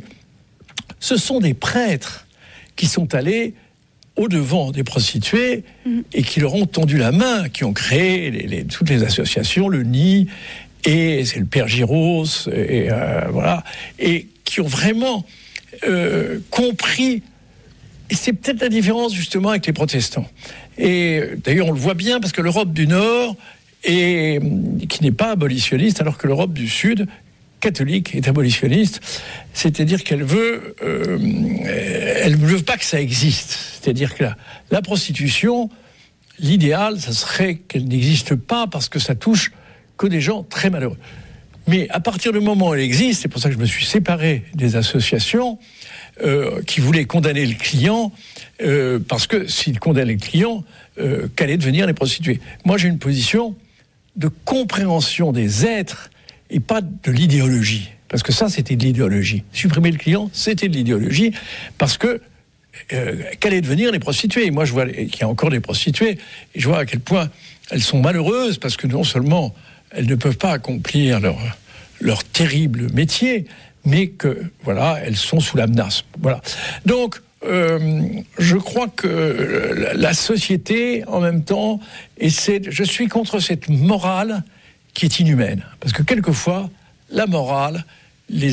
ce sont des prêtres qui sont allés au-devant des prostituées mmh. et qui leur ont tendu la main, qui ont créé les, les, toutes les associations, le N I, et c'est le Père Giros, et, euh, voilà, et qui ont vraiment euh, compris, et c'est peut-être la différence justement avec les protestants. Et d'ailleurs on le voit bien parce que l'Europe du Nord, est, qui n'est pas abolitionniste, alors que l'Europe du Sud, catholique, est abolitionniste, c'est-à-dire qu'elle veut, euh, elle ne veut pas que ça existe. C'est-à-dire que la, la prostitution, l'idéal, ça serait qu'elle n'existe pas parce que ça touche que des gens très malheureux. Mais à partir du moment où elle existe, c'est pour ça que je me suis séparé des associations euh, qui voulaient condamner le client, euh, parce que s'ils condamnaient le client, euh, qu'allaient devenir les prostituées. Moi, j'ai une position de compréhension des êtres et pas de l'idéologie. Parce que ça, c'était de l'idéologie. Supprimer le client, c'était de l'idéologie, parce que euh, qu'allaient devenir les prostituées. Moi, je vois qu'il y a encore des prostituées, et je vois à quel point elles sont malheureuses, parce que non seulement elles ne peuvent pas accomplir leur, leur terrible métier, mais que, voilà, elles sont sous la menace. Voilà. Donc, euh, je crois que la société, en même temps, essaie de, je suis contre cette morale qui est inhumaine. Parce que quelquefois, la morale, les,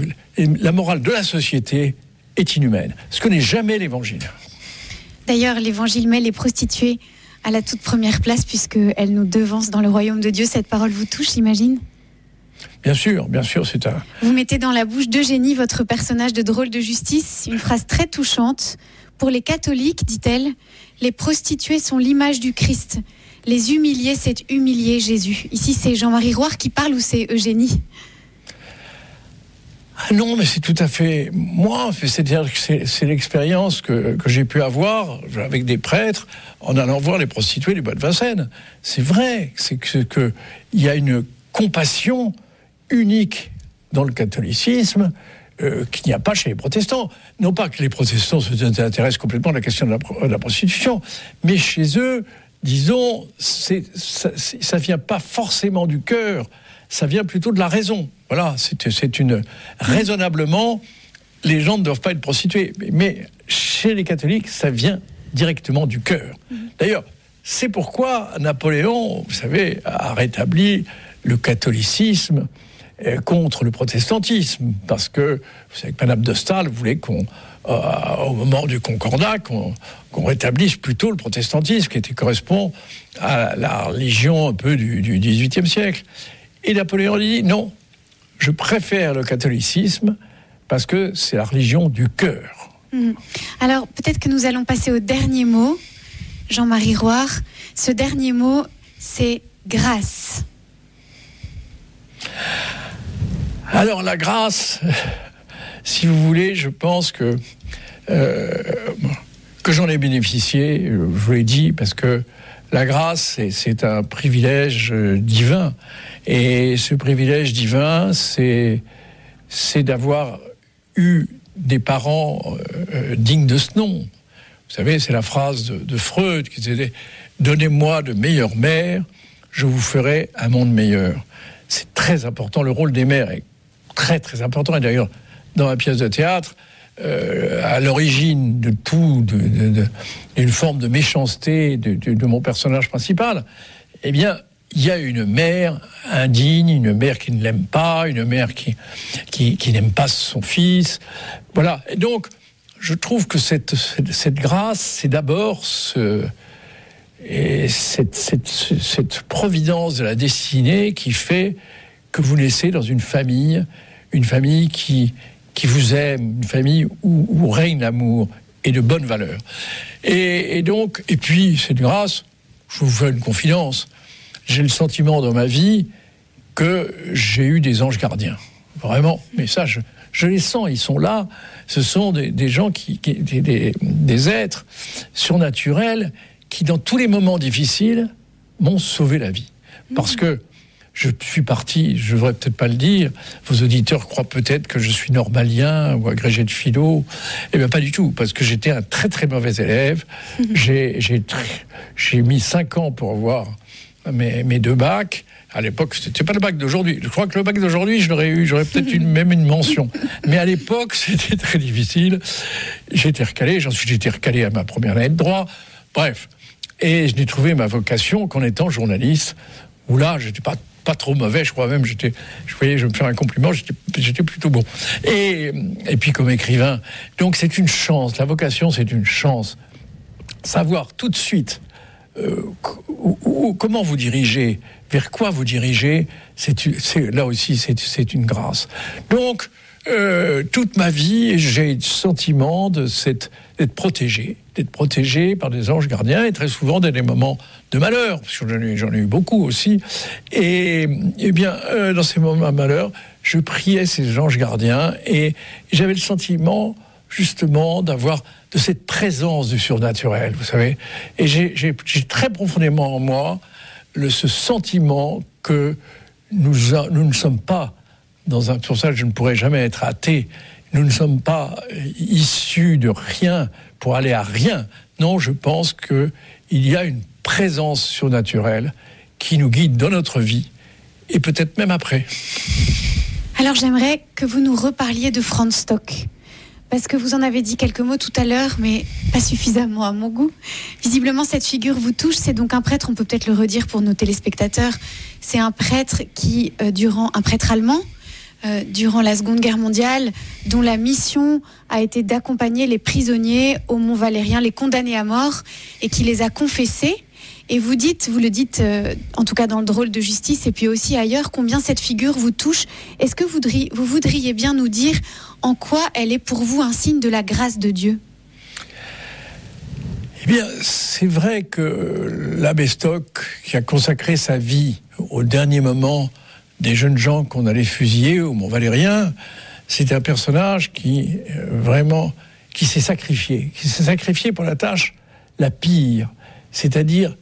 la morale de la société est inhumaine. Ce que n'est jamais l'Évangile. D'ailleurs, l'Évangile met les prostituées à la toute première place, puisqu'elles nous devancent dans le royaume de Dieu. Cette parole vous touche, j'imagine ? Bien sûr, bien sûr, c'est un... Vous mettez dans la bouche d'Eugénie, votre personnage de drôle de justice, une phrase très touchante. Pour les catholiques, dit-elle, les prostituées sont l'image du Christ. Les humilier, c'est humilier Jésus. Ici, c'est Jean-Marie Roire qui parle ou c'est Eugénie ? Ah non, mais c'est tout à fait moi. C'est-à-dire que c'est, c'est l'expérience que, que j'ai pu avoir avec des prêtres en allant voir les prostituées du bois de Vincennes. C'est vrai, c'est que, que il y a une compassion unique dans le catholicisme euh, qu'il n'y a pas chez les protestants. Non pas que les protestants s'intéressent complètement à la question de la, de la prostitution, mais chez eux, disons, c'est, ça, c'est, ça vient pas forcément du cœur, ça vient plutôt de la raison. Voilà, c'est, c'est une raisonnablement, les gens ne doivent pas être prostitués, mais, mais chez les catholiques, ça vient directement du cœur. D'ailleurs, c'est pourquoi Napoléon, vous savez, a rétabli le catholicisme contre le protestantisme, parce que vous savez que Madame de Staël voulait qu'on, euh, au moment du Concordat, qu'on, qu'on rétablisse plutôt le protestantisme, qui était, correspond à la religion un peu du, du dix-huitième siècle. Et Napoléon dit non, je préfère le catholicisme parce que c'est la religion du cœur. Mmh. Alors peut-être que nous allons passer au dernier mot, Jean-Marie Roire. Ce dernier mot, c'est grâce. Alors la grâce, si vous voulez, je pense que euh, que j'en ai bénéficié, je vous l'ai dit, parce que la grâce, c'est, c'est un privilège divin. Et ce privilège divin, c'est, c'est d'avoir eu des parents euh, dignes de ce nom. Vous savez, c'est la phrase de, de Freud qui disait « Donnez-moi de meilleures mères, je vous ferai un monde meilleur ». C'est très important, le rôle des mères est très très important. Et d'ailleurs, dans la pièce de théâtre, euh, à l'origine de tout, de, de, de, d'une forme de méchanceté de, de, de mon personnage principal, eh bien, il y a une mère indigne, une mère qui ne l'aime pas, une mère qui, qui, qui n'aime pas son fils. Voilà. Et donc, je trouve que cette, cette, cette grâce, c'est d'abord ce, et cette, cette, cette providence de la destinée qui fait que vous naissez dans une famille, une famille qui, qui vous aime, une famille où, où règne l'amour et de bonnes valeurs. Et, et donc, et puis, cette grâce, je vous fais une confidence, j'ai le sentiment dans ma vie que j'ai eu des anges gardiens. Vraiment. Mais ça, je, je les sens, ils sont là. Ce sont des, des gens, qui, qui des, des, des êtres surnaturels qui, dans tous les moments difficiles, m'ont sauvé la vie. Parce que je suis parti, je ne devrais peut-être pas le dire, vos auditeurs croient peut-être que je suis normalien ou agrégé de philo. Eh bien, pas du tout, parce que j'étais un très très mauvais élève. J'ai, j'ai, j'ai mis cinq ans pour avoir mes, mes deux bacs. À l'époque, c'était pas le bac d'aujourd'hui. Je crois que le bac d'aujourd'hui, je l'aurais eu, j'aurais peut-être eu même une mention. Mais à l'époque, c'était très difficile. J'étais recalé, ensuite j'étais recalé à ma première année de droit. Bref. Et je n'ai trouvé ma vocation qu'en étant journaliste, où là, j'étais pas pas trop mauvais, je crois même, j'étais, je voyais, je me fais un compliment, j'étais, j'étais plutôt bon. Et, et puis comme écrivain, donc c'est une chance, la vocation c'est une chance. Savoir tout de suite euh, où, où, comment vous dirigez, vers quoi vous dirigez, c'est, c'est, là aussi c'est, c'est une grâce. Donc, euh, toute ma vie, j'ai le sentiment de cette, d'être protégé, d'être protégé par des anges gardiens, et très souvent dans des moments de malheur, parce que j'en ai, j'en ai eu beaucoup aussi. Et, et bien, euh, dans ces moments de malheur, je priais ces anges gardiens, et j'avais le sentiment, justement, d'avoir de cette présence du surnaturel, vous savez. Et j'ai, j'ai, j'ai très profondément en moi le, ce sentiment que nous, a, nous ne sommes pas dans un... Pour ça, je ne pourrais jamais être athée. Nous ne sommes pas issus de rien pour aller à rien. Non, je pense qu'il y a une présence surnaturelle qui nous guide dans notre vie et peut-être même après. Alors j'aimerais que vous nous reparliez de Franz Stock, parce que vous en avez dit quelques mots tout à l'heure, mais pas suffisamment à mon goût. Visiblement, cette figure vous touche. C'est donc un prêtre, on peut peut-être le redire pour nos téléspectateurs, c'est un prêtre qui, euh, durant un prêtre allemand, Euh, durant la Seconde Guerre mondiale, dont la mission a été d'accompagner les prisonniers au Mont Valérien, les condamnés à mort, et qui les a confessés. Et vous dites, vous le dites, euh, en tout cas dans le drôle de justice, et puis aussi ailleurs, combien cette figure vous touche. Est-ce que vous voudriez, vous voudriez bien nous dire en quoi elle est pour vous un signe de la grâce de Dieu ? Eh bien, c'est vrai que l'abbé Stock, qui a consacré sa vie au dernier moment des jeunes gens qu'on allait fusiller au Mont-Valérien, c'était un personnage qui, euh, vraiment, qui s'est sacrifié, qui s'est sacrifié pour la tâche la pire, c'est-à-dire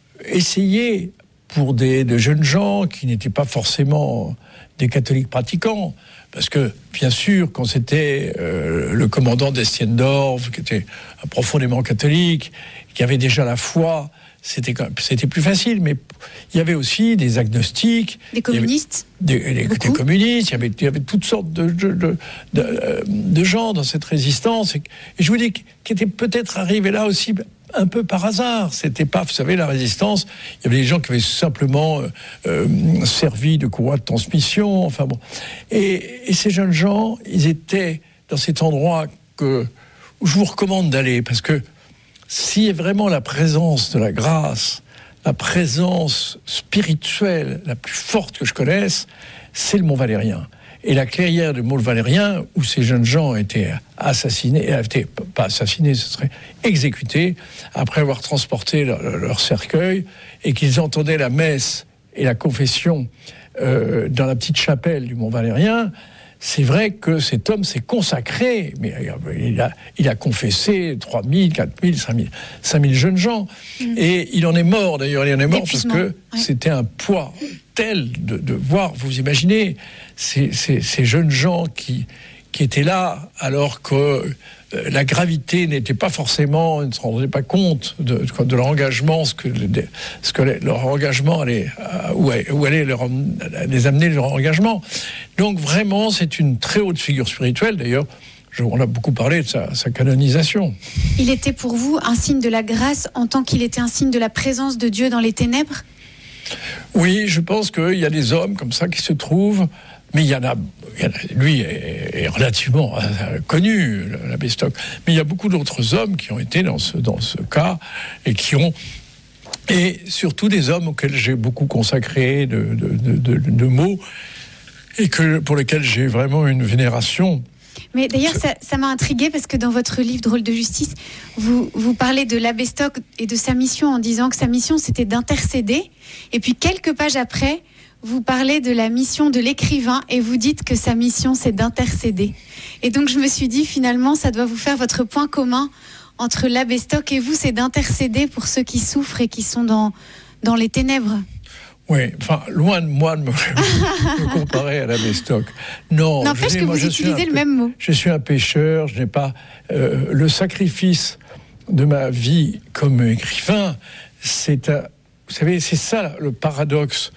essayer pour des de jeunes gens qui n'étaient pas forcément des catholiques pratiquants, parce que, bien sûr, quand c'était euh, le commandant d'Estiendorf, qui était profondément catholique, qui avait déjà la foi, c'était, c'était plus facile, mais il y avait aussi des agnostiques. Des communistes Des, des, des communistes, il y, avait, il y avait toutes sortes de, de, de, de, de gens dans cette résistance, et, et je vous dis, qui étaient peut-être arrivés là aussi un peu par hasard. C'était pas, vous savez, la résistance, il y avait des gens qui avaient simplement euh, euh, servi de courroie de transmission, enfin bon. Et, et ces jeunes gens, ils étaient dans cet endroit que, où je vous recommande d'aller, parce que s'il y a vraiment la présence de la grâce, la présence spirituelle la plus forte que je connaisse, c'est le Mont-Valérien. Et la clairière du Mont-Valérien, où ces jeunes gens étaient assassinés, étaient pas assassinés, ce serait exécutés, après avoir transporté leur, leur cercueil, et qu'ils entendaient la messe et la confession euh, dans la petite chapelle du Mont-Valérien, c'est vrai que cet homme s'est consacré, mais il a, il a confessé trois mille, quatre mille, cinq mille, cinq mille jeunes gens. Mmh. Et il en est mort, d'ailleurs, il en est mort parce que ouais. C'était un poids tel de, de voir, vous imaginez, ces, ces, ces jeunes gens qui, qui étaient là alors que euh, la gravité n'était pas forcément, ils ne se rendaient pas compte de, de leur engagement, ce que, de, ce que leur engagement allait, euh, où, où allait leur, les amener leur engagement. Donc vraiment, c'est une très haute figure spirituelle. D'ailleurs, je, on a beaucoup parlé de sa, sa canonisation. Il était pour vous un signe de la grâce en tant qu'il était un signe de la présence de Dieu dans les ténèbres ? Oui, je pense qu'il y a des hommes comme ça qui se trouvent, mais il y en a, il y en a lui est, est relativement euh, connu, l'abbé Stock, mais il y a beaucoup d'autres hommes qui ont été dans ce, dans ce cas et qui ont, et surtout des hommes auxquels j'ai beaucoup consacré de, de, de, de, de mots et que, pour lesquels j'ai vraiment une vénération. Mais d'ailleurs, ça, ça m'a intriguée parce que dans votre livre Drôle de justice, vous, vous parlez de l'abbé Stock et de sa mission en disant que sa mission c'était d'intercéder. Et puis quelques pages après, vous parlez de la mission de l'écrivain et vous dites que sa mission c'est d'intercéder. Et donc je me suis dit finalement, ça doit vous faire votre point commun entre l'abbé Stock et vous, c'est d'intercéder pour ceux qui souffrent et qui sont dans, dans les ténèbres. Oui, enfin, loin de moi de me, me comparer à l'abbé Stock. Non, n'empêche que moi, vous utilisez le même mot. Je suis un pécheur, je n'ai pas... Euh, le sacrifice de ma vie comme écrivain, c'est un... Vous savez, c'est ça le paradoxe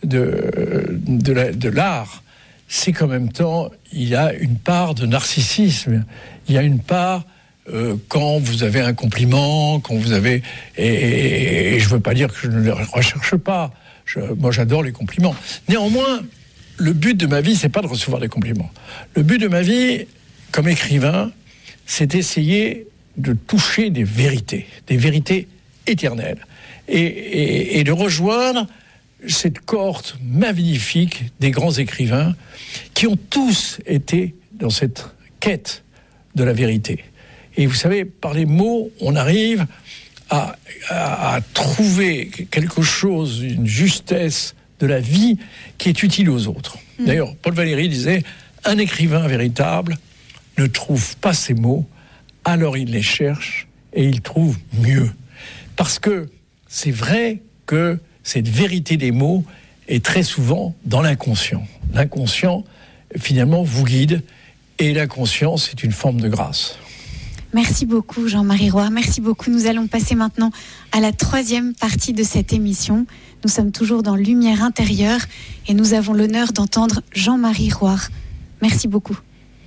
de, de, la, de l'art. C'est qu'en même temps, il y a une part de narcissisme. Il y a une part... Euh, quand vous avez un compliment, quand vous avez... Et, et, et je ne veux pas dire que je ne le recherche pas. Je, moi, j'adore les compliments. Néanmoins, le but de ma vie, c'est pas de recevoir des compliments. Le but de ma vie, comme écrivain, c'est d'essayer de toucher des vérités, des vérités éternelles, et, et, et de rejoindre cette cohorte magnifique des grands écrivains qui ont tous été dans cette quête de la vérité. Et vous savez, par les mots, on arrive À, à, à trouver quelque chose, une justesse de la vie qui est utile aux autres. Mmh. D'ailleurs, Paul Valéry disait « Un écrivain véritable ne trouve pas ses mots, alors il les cherche et il trouve mieux. » Parce que c'est vrai que cette vérité des mots est très souvent dans l'inconscient. L'inconscient, finalement, vous guide, et l'inconscient, c'est une forme de grâce. Merci beaucoup Jean-Marie Roy, merci beaucoup. Nous allons passer maintenant à la troisième partie de cette émission. Nous sommes toujours dans Lumière intérieure et nous avons l'honneur d'entendre Jean-Marie Roy. Merci beaucoup.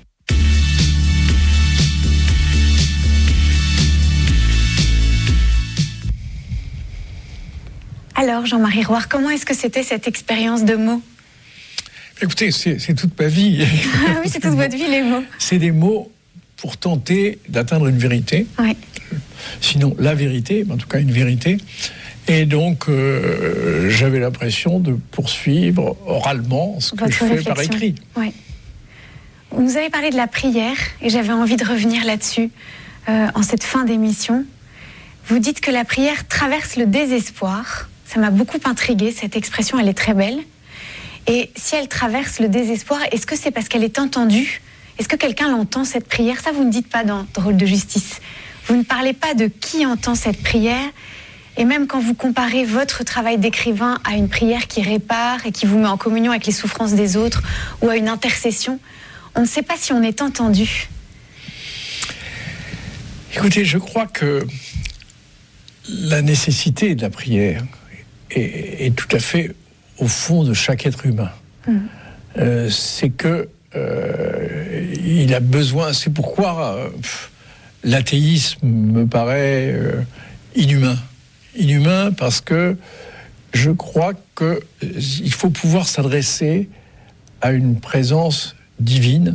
Alors Jean-Marie Roy, comment est-ce que c'était cette expérience de mots ? Écoutez, c'est, c'est toute ma vie. Ah oui, c'est toute votre vie les mots. C'est des mots pour tenter d'atteindre une vérité, ouais. Sinon la vérité, mais en tout cas une vérité. Et donc, euh, j'avais l'impression de poursuivre oralement ce que Votre je fais réflexion. par écrit. Ouais. Vous nous avez parlé de la prière, et j'avais envie de revenir là-dessus euh, en cette fin d'émission. Vous dites que la prière traverse le désespoir. Ça m'a beaucoup intriguée, cette expression, elle est très belle. Et si elle traverse le désespoir, est-ce que c'est parce qu'elle est entendue ? Est-ce que quelqu'un l'entend, cette prière ? Ça, vous ne dites pas dans Drôle de justice. Vous ne parlez pas de qui entend cette prière. Et même quand vous comparez votre travail d'écrivain à une prière qui répare et qui vous met en communion avec les souffrances des autres, ou à une intercession, on ne sait pas si on est entendu. Écoutez, je crois que la nécessité de la prière est, est tout à fait au fond de chaque être humain. Mmh. Euh, c'est que euh, il a besoin. C'est pourquoi euh, pff, l'athéisme me paraît euh, inhumain. Inhumain parce que je crois qu'il euh, faut pouvoir s'adresser à une présence divine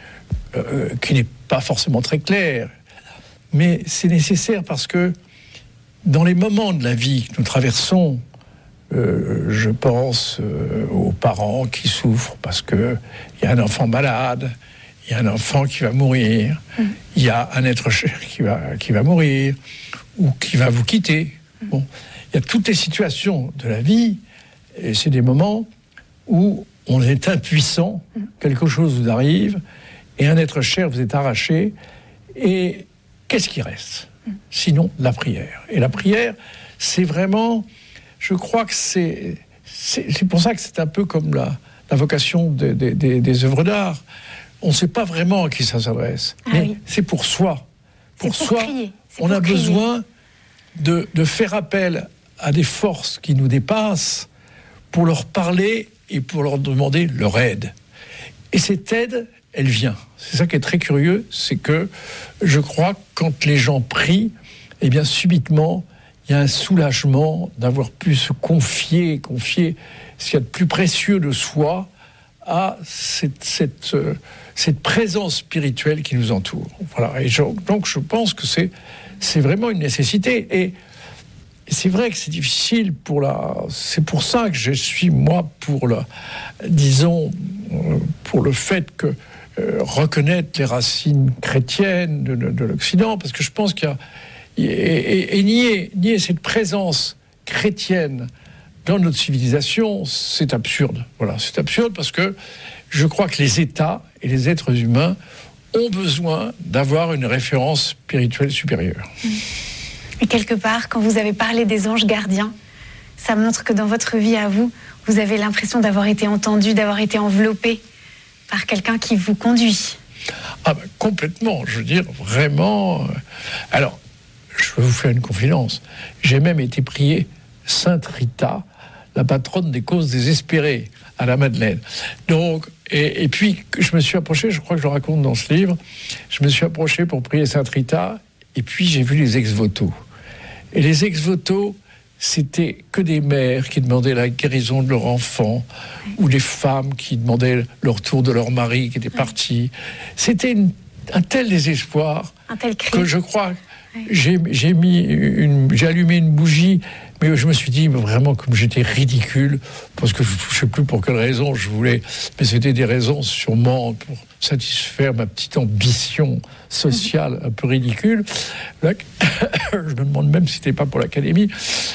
euh, qui n'est pas forcément très claire, mais c'est nécessaire parce que dans les moments de la vie que nous traversons, euh, je pense euh, aux parents qui souffrent parce qu'il y a un enfant malade, il y a un enfant qui va mourir, il mmh. y a un être cher qui va, qui va mourir ou qui va vous quitter. Bon, il y a toutes les situations de la vie, et c'est des moments où on est impuissant, quelque chose vous arrive, et un être cher vous est arraché, et qu'est-ce qui reste ? Sinon, la prière. Et la prière, c'est vraiment, je crois que c'est, c'est, c'est pour ça que c'est un peu comme la, la vocation des, des, des, des œuvres d'art. On ne sait pas vraiment à qui ça s'adresse, ah mais oui. c'est pour soi. Pour, c'est pour soi, prier. C'est on pour a prier. besoin de, de faire appel à des forces qui nous dépassent pour leur parler et pour leur demander leur aide. Et cette aide, elle vient. C'est ça qui est très curieux, c'est que je crois que quand les gens prient, eh bien subitement, il y a un soulagement d'avoir pu se confier, confier ce qu'il y a de plus précieux de soi à cette, cette, euh, cette présence spirituelle qui nous entoure. Voilà. Et je, donc je pense que c'est, c'est vraiment une nécessité. Et c'est vrai que c'est difficile pour la... C'est pour ça que je suis, moi, pour la... Disons, pour le fait que euh, reconnaître les racines chrétiennes de, de, de l'Occident, parce que je pense qu'il y a... Et, et, et nier, nier cette présence chrétienne dans notre civilisation, c'est absurde. Voilà, c'est absurde parce que je crois que les États et les êtres humains ont besoin d'avoir une référence spirituelle supérieure. Et quelque part, quand vous avez parlé des anges gardiens, ça montre que dans votre vie à vous, vous avez l'impression d'avoir été entendu, d'avoir été enveloppé par quelqu'un qui vous conduit. Ah ben, complètement, je veux dire, vraiment... Alors, je vais vous faire une confidence. J'ai même été prié Sainte Rita, la patronne des causes désespérées, à la Madeleine. Donc, et, et puis, je me suis approché, je crois que je le raconte dans ce livre, je me suis approché pour prier Sainte Rita, et puis j'ai vu les ex-voto. Et les ex-voto, c'était que des mères qui demandaient la guérison de leur enfant, ou des femmes qui demandaient le retour de leur mari qui était parti. C'était une, un tel désespoir un tel cri. Que je crois... J'ai, j'ai, mis une, j'ai allumé une bougie, mais je me suis dit vraiment comme j'étais ridicule, parce que je ne sais plus pour quelle raison je voulais, mais c'était des raisons sûrement pour satisfaire ma petite ambition sociale un peu ridicule. Là, je me demande même si c'était pas pour l'Académie.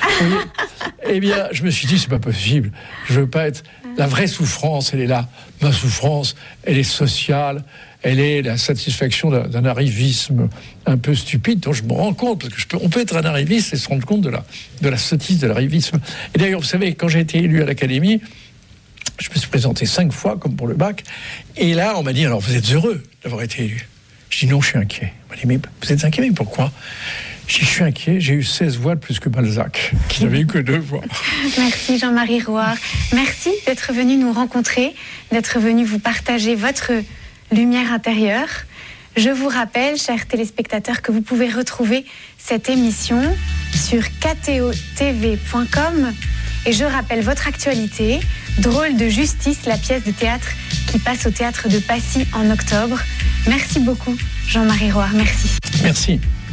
Eh bien, je me suis dit, c'est pas possible. Je veux pas être... La vraie souffrance, elle est là. Ma souffrance, elle est sociale. Elle est la satisfaction d'un, d'un arrivisme un peu stupide, dont je me rends compte, parce que je peux, on peut être un arriviste et se rendre compte de la, de la sottise de l'arrivisme. Et d'ailleurs, vous savez, quand j'ai été élu à l'Académie, je me suis présenté cinq fois, comme pour le bac, et là, on m'a dit, alors, vous êtes heureux d'avoir été élu? Je dis, non, je suis inquiet. On m'a dit, mais vous êtes inquiet, mais pourquoi? Je dis, je suis inquiet, j'ai eu seize voix de plus que Balzac, qui n'avait eu que deux voix. Merci Jean-Marie Rouart. Merci d'être venu nous rencontrer, d'être venu vous partager votre lumière intérieure. Je vous rappelle, chers téléspectateurs, que vous pouvez retrouver cette émission sur k t o t v point com. Et je rappelle votre actualité, Drôle de justice, la pièce de théâtre qui passe au théâtre de Passy en octobre. Merci beaucoup, Jean-Marie Rouart. Merci. Merci.